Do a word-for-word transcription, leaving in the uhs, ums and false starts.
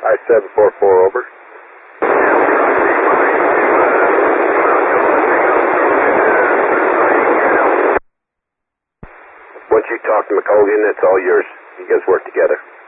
I seven four four, over. Once you talk to McColgan, it's all yours. You guys work together.